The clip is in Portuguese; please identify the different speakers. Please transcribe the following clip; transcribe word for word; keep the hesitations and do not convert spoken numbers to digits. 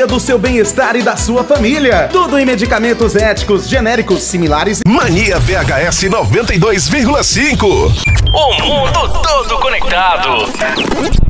Speaker 1: do seu bem-estar e da sua família. Tudo em medicamentos éticos, genéricos, similares.
Speaker 2: Mania V H S noventa e dois vírgula cinco.
Speaker 3: O mundo todo conectado.